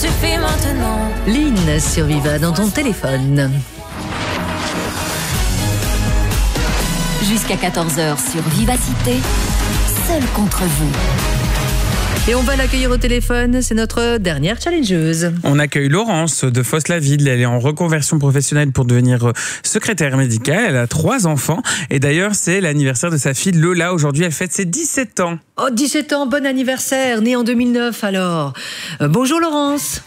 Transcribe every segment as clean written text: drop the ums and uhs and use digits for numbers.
suffit maintenant. Lynn sur Viva dans ton téléphone. Jusqu'à 14h sur Vivacité, seul contre vous. Et on va l'accueillir au téléphone, c'est notre dernière challengeuse. On accueille Laurence de Fosse-la-Ville. Elle est en reconversion professionnelle pour devenir secrétaire médicale. Elle a 3 enfants. Et d'ailleurs, c'est l'anniversaire de sa fille Lola. Aujourd'hui, elle fête ses 17 ans. Oh, 17 ans, bon anniversaire, née en 2009 alors. Bonjour Laurence.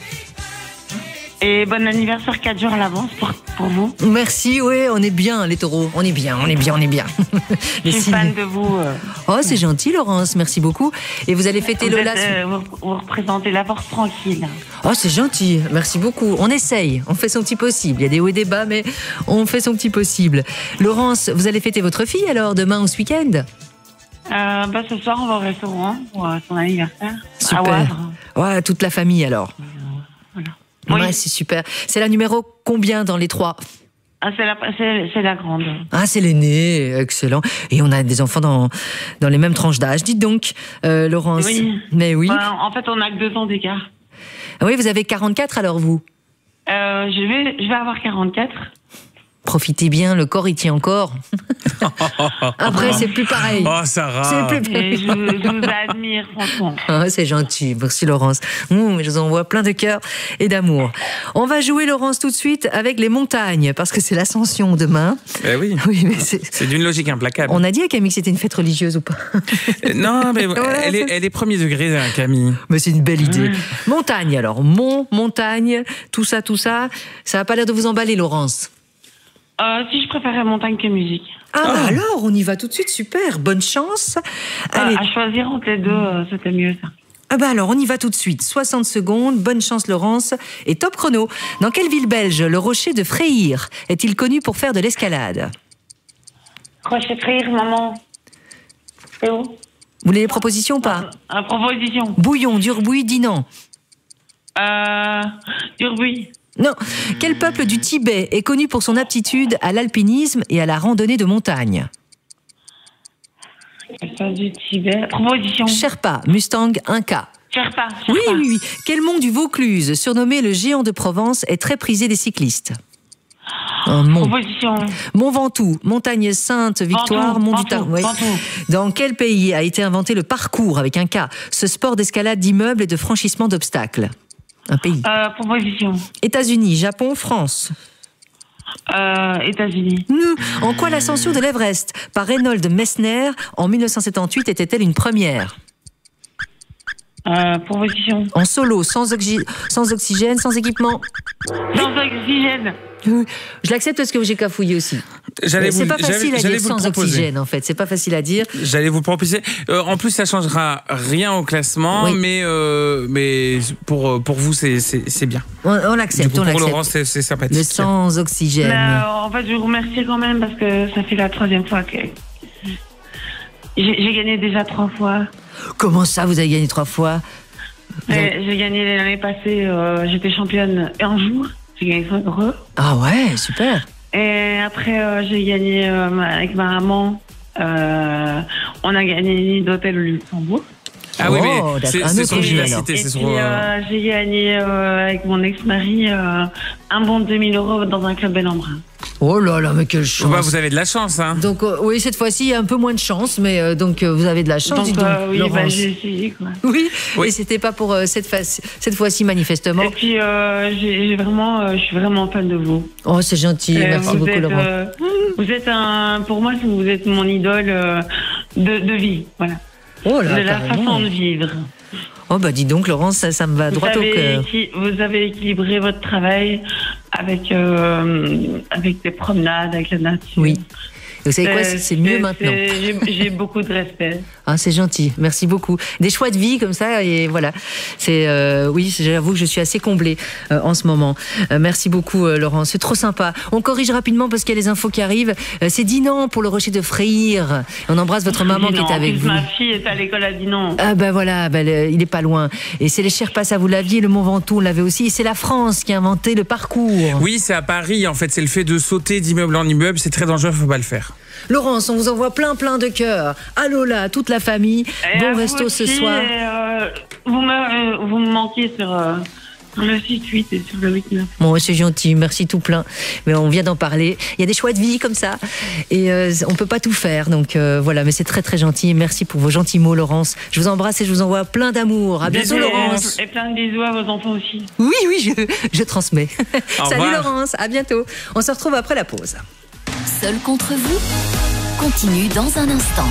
Et bon anniversaire 4 jours à l'avance pour vous. Merci, oui, on est bien les taureaux. On est bien. Je suis fan de vous. Oh, c'est gentil Laurence, merci beaucoup. Et vous allez fêter Lola. Vous représentez la force tranquille. Oh, c'est gentil, merci beaucoup. On essaye, on fait son petit possible. Il y a des hauts et des bas, mais on fait son petit possible. Laurence, vous allez fêter votre fille alors, demain ou ce week-end ? Ce soir, on va au restaurant pour son anniversaire. Super. À Wavre. Ouais, toute la famille alors. Voilà. Ouais, Oui. c'est super. C'est la numéro combien dans les 3 ? C'est la grande. Ah, c'est l'aîné, excellent. Et on a des enfants dans les mêmes tranches d'âge. Dites donc, Laurence. Oui. Mais oui. En fait, on a que 2 ans d'écart. Ah oui, vous avez 44 alors vous ? Je vais avoir 44. Profitez bien, le corps il tient encore. Après, c'est plus pareil. Oh, Sarah. C'est plus Et pareil. je vous admire, franchement. Ah, c'est gentil, merci Laurence. Je vous envoie plein de cœur et d'amour. On va jouer Laurence tout de suite avec les montagnes, parce que c'est l'ascension demain. Eh oui, Oui, mais c'est d'une logique implacable. on a dit à Camille que c'était une fête religieuse ou pas ? Non, mais Voilà, elle est premier degré, hein, Camille. Mais c'est une belle idée. Montagne alors, montagne, tout ça, ça n'a pas l'air de vous emballer Laurence. Si je préférais montagne que musique. Ah, alors, on y va tout de suite, super, bonne chance. Allez, À choisir entre les deux, c'était mieux ça. alors, on y va tout de suite. 60 secondes, bonne chance Laurence. Et top chrono. Dans quelle ville belge le rocher de Freyr est-il connu pour faire de l'escalade ? Crochet frire, maman. C'est où? Vous voulez les propositions ou pas ? Proposition. Bouillon, Durbuy, Dinan. Durbuy. Non. Quel peuple du Tibet est connu pour son aptitude à l'alpinisme et à la randonnée de montagne ? Du Tibet. Proposition. Sherpa, Mustang, Inca. Sherpa. Oui. Quel mont du Vaucluse, surnommé le géant de Provence, est très prisé des cyclistes ? Un mont. Proposition. Mont Ventoux, montagne Sainte Victoire, Mont du Tar. Oui. Ventoux. Dans quel pays a été inventé le parcours avec un K, ce sport d'escalade d'immeubles et de franchissement d'obstacles ? Un pays. Proposition. États-Unis, Japon, France. États-Unis. En quoi l'ascension de l'Everest par Reynold Messner en 1978 était-elle une première ? Proposition. En solo, sans oxygène, sans équipement. Sans oxygène. Je l'accepte parce que j'ai cafouillé aussi. C'est pas facile à dire sans oxygène en fait. C'est pas facile à dire. J'allais vous le proposer. En plus, ça changera rien au classement, Oui. mais pour vous, c'est bien. On l'accepte. Du coup, On pour l'accepte. Laurence, c'est sympathique. Le sans oxygène. En fait, je vous remercie quand même parce que ça fait la 3e fois que j'ai gagné déjà 3 fois. Comment ça, vous avez gagné 3 fois ? J'ai gagné l'année passée. J'étais championne un jour. J'ai gagné 100 €. Ah ouais, super. Et après, j'ai gagné avec ma maman. On a gagné une nuit d'hôtel au Luxembourg. Ah oui, Oh, mais c'est d'accord, un autre sur jeu, l'université, Et c'est puis, sur... j'ai gagné avec mon ex-mari un bon de 2000 € dans un club Bel-en-Brun. Oh là là, mais quelle chance. Bah, vous avez de la chance, hein. Donc oui, cette fois-ci, il y a un peu moins de chance, mais donc vous avez de la chance. Donc, dites donc, oui, Laurence. j'ai essayé, quoi. Oui, Oui. et c'était pas pour cette fois-ci manifestement. Et puis, je suis vraiment fan de vous. Oh, c'est gentil, merci vous beaucoup êtes, Laurence. vous êtes pour moi, vous êtes mon idole de vie, voilà. Oh là, De la carrément. façon de vivre. Oh bah dis donc Laurence, ça me va droit au cœur. Vous avez équilibré votre travail avec des promenades, avec la nature. Oui. Vous savez quoi, c'est mieux maintenant. J'ai beaucoup de respect. Ah, c'est gentil, merci beaucoup. Des choix de vie comme ça, et voilà. C'est oui, j'avoue que je suis assez comblée en ce moment. Merci beaucoup, Laurent. C'est trop sympa. On corrige rapidement parce qu'il y a les infos qui arrivent. C'est Dinan pour le rocher de Freyr. On embrasse votre maman qui est avec vous. Ma fille est à l'école à Dinan. Ah ben voilà, il est pas loin. Et c'est les Sherpas, ça vous l'aviez, le Mont Ventoux, on l'avait aussi. Et c'est la France qui a inventé le parcours. Oui, c'est à Paris. En fait, c'est le fait de sauter d'immeuble en immeuble. C'est très dangereux, faut pas le faire. Laurence, on vous envoie plein de cœurs. À Lola, toute la famille. Et bon à resto vous ce aussi, soir. vous me manquez Le 6-8 et sur le 8-9. Bon, c'est gentil, merci tout plein. Mais on vient d'en parler. Il y a des choix de vie comme ça. Et on peut pas tout faire. Donc voilà, mais c'est très très gentil. Merci pour vos gentils mots, Laurence. Je vous embrasse et je vous envoie plein d'amour. À bientôt, Laurence. Et plein de bisous à vos enfants aussi. Oui, je transmets. Salut revoir. Laurence, à bientôt. On se retrouve après la pause. Seul contre vous continue dans un instant.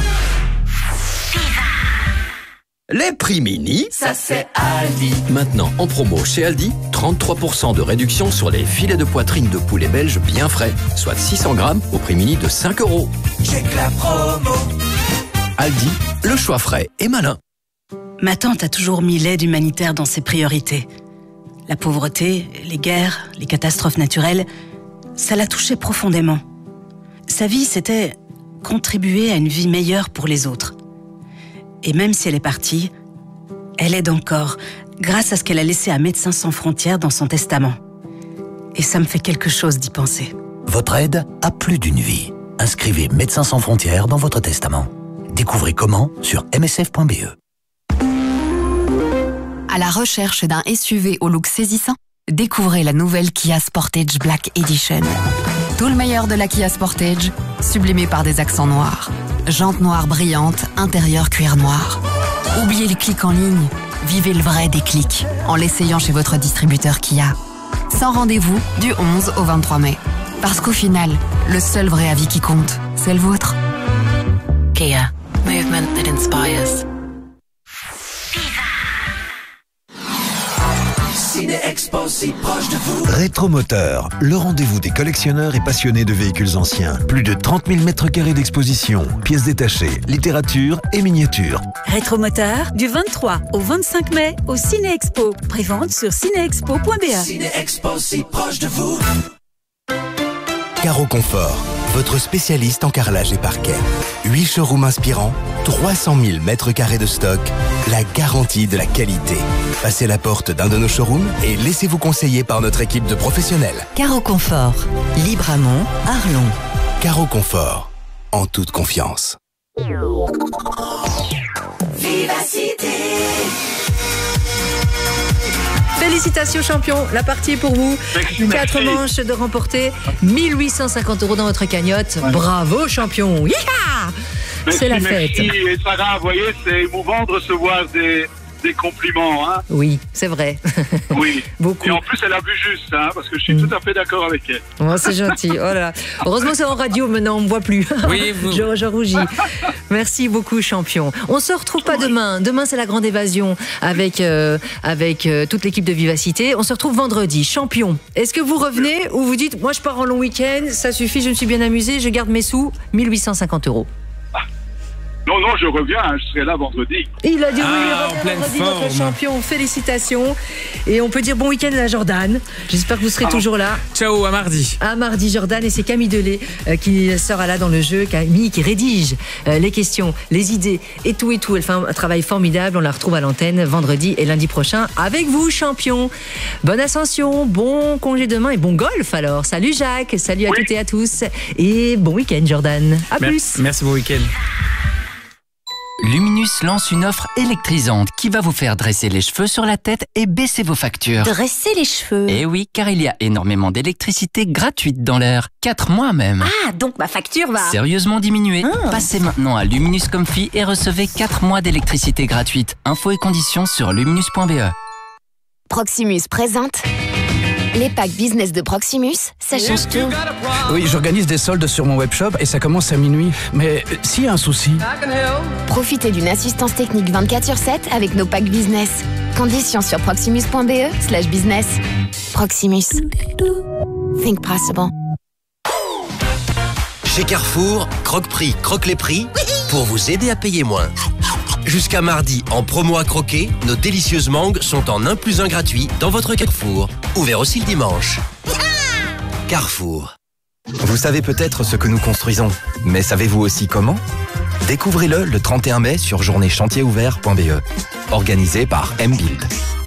Les prix mini, ça c'est Aldi. Maintenant en promo chez Aldi, 33% de réduction sur les filets de poitrine de poulet belge bien frais, soit 600 grammes au prix mini de 5 €. Check la promo. Aldi, le choix frais et malin. Ma tante a toujours mis l'aide humanitaire dans ses priorités. La pauvreté, les guerres, les catastrophes naturelles, ça l'a touchée profondément. Sa vie, c'était contribuer à une vie meilleure pour les autres. Et même si elle est partie, elle aide encore, grâce à ce qu'elle a laissé à Médecins sans frontières dans son testament. Et ça me fait quelque chose d'y penser. Votre aide a plus d'une vie. Inscrivez Médecins sans frontières dans votre testament. Découvrez comment sur msf.be. À la recherche d'un SUV au look saisissant, découvrez la nouvelle Kia Sportage Black Edition. Tout le meilleur de la Kia Sportage, sublimé par des accents noirs. Jantes noires brillantes, intérieur cuir noir. Oubliez les clics en ligne, vivez le vrai déclic en l'essayant chez votre distributeur Kia. Sans rendez-vous du 11 au 23 mai. Parce qu'au final, le seul vrai avis qui compte, c'est le vôtre. Kia, movement that inspires. Ciné-Expo si proche de vous. Rétromoteur, le rendez-vous des collectionneurs et passionnés de véhicules anciens. Plus de 30 000 mètres carrés d'exposition, pièces détachées, littérature et miniatures. Rétromoteur, du 23 au 25 mai au Ciné-Expo. Prévente sur cinéexpo.be. Ciné-Expo si proche de vous. Caro Confort, votre spécialiste en carrelage et parquet. 8 showrooms inspirants, 300 000 mètres carrés de stock, la garantie de la qualité. Passez la porte d'un de nos showrooms et laissez-vous conseiller par notre équipe de professionnels. Caro Confort, Libramont, Arlon. Caro Confort, en toute confiance. Vivacité. Félicitations champion, la partie est pour vous. Merci. 4 manches de remporter, 1850 € dans votre cagnotte. Ouais. Bravo champion. C'est la fête. Merci. Et Sarah, vous voyez, c'est émouvant de recevoir des compliments. Hein. Oui, c'est vrai. Oui. Beaucoup. Et en plus, elle a vu juste, hein, parce que je suis tout à fait d'accord avec elle. Oh, c'est gentil. Oh là là. Heureusement que c'est en radio, maintenant on ne me voit plus. Oui, vous... je rougis. Merci beaucoup, champion. On ne se retrouve pas demain. Demain, c'est la grande évasion avec toute l'équipe de Vivacité. On se retrouve vendredi. Champion, est-ce que vous revenez ou vous dites, moi je pars en long week-end, ça suffit, je me suis bien amusé, je garde mes sous, 1850 €. Non, je reviens, je serai là vendredi. Il a dit oui, en pleine vendredi, forme. notre champion, félicitations. Et on peut dire bon week-end à Jordan. J'espère que vous serez toujours là. Ciao, à mardi. À mardi, Jordan, et c'est Camille Delay qui sera là dans le jeu. Camille qui rédige les questions, les idées et tout. Elle fait un travail formidable. On la retrouve à l'antenne vendredi et lundi prochain avec vous, champion. Bonne ascension, bon congé demain et bon golf alors. Salut Jacques, salut à toutes et à tous. Et bon week-end, Jordan. À plus. Merci, bon week-end. Luminus lance une offre électrisante qui va vous faire dresser les cheveux sur la tête et baisser vos factures. Dresser les cheveux? Eh oui, car il y a énormément d'électricité gratuite dans l'air. 4 mois même. Ah, donc ma facture va... Sérieusement diminuer. Passez maintenant à Luminus Comfy et recevez 4 mois d'électricité gratuite. Infos et conditions sur luminus.be. Proximus présente... Les packs business de Proximus, ça change tout. Oui, j'organise des soldes sur mon webshop et ça commence à minuit. Mais s'il y a un souci... Profitez d'une assistance technique 24/7 avec nos packs business. Conditions sur proximus.be/business. Proximus. Think possible. Chez Carrefour, Croque-Prix, croque les prix pour vous aider à payer moins. Jusqu'à mardi, en promo à croquer, nos délicieuses mangues sont en 1+1 gratuit dans votre Carrefour. Ouvert aussi le dimanche. Carrefour. Vous savez peut-être ce que nous construisons, mais savez-vous aussi comment ? Découvrez-le le 31 mai sur journéechantierouvert.be. Organisé par M-Build.